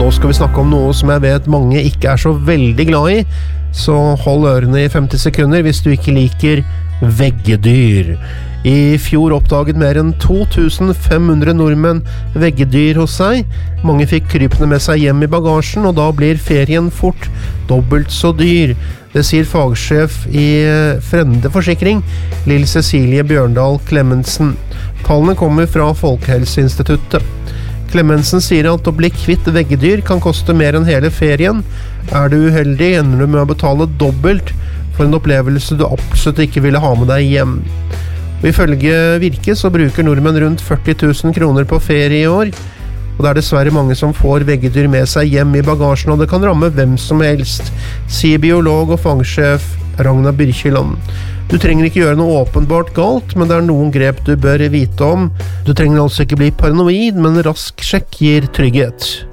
Nå skal vi snakke om noe som jeg vet mange ikke så veldig glad i, så hold ørene i 50 sekunder hvis du ikke liker veggedyr. I fjor oppdaget mer enn 2500 nordmenn veggedyr hos seg. Mange fikk krypene med seg hjem i bagasjen, og da blir ferien fort dobbelt så dyr. Det sier fagsjef i Frende Forsikring, Lill Cecilie Bjørndal Clemensen. Tallene kommer fra Folkehelseinstituttet. Clemensen sier at å bli kvitt veggedyr kan koste mer enn hele ferien. Du uheldig, ender du med å betale dobbelt for en opplevelse du absolutt ikke ville ha med deg hjem. Og ifølge Virke så bruker nordmenn rundt 40 000 kroner på ferie i år, og det dessverre mange som får veggedyr med seg hjem i bagasjen, og det kan ramme hvem som helst, sier biolog og fagsjef Ragnar Byrkjeland. Du trenger ikke gjøre noe åpenbart galt, men det noen grep du bør vite om. Du trenger altså ikke bli paranoid, men rask sjekk gir trygghet.